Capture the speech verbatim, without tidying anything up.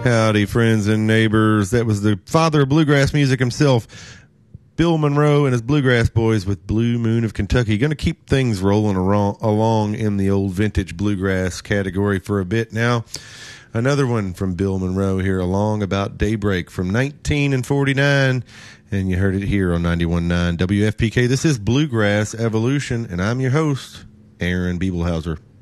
Howdy, friends and neighbors. That was the father of bluegrass music himself, Bill Monroe and his Bluegrass Boys with Blue Moon of Kentucky. Going to keep things rolling around, along in the old vintage bluegrass category for a bit now. Another one from Bill Monroe here, Along About Daybreak from nineteen forty-nine. And you heard it here on ninety-one point nine W F P K. This is Bluegrass Evolution, and I'm your host, Aaron Biebelhauser.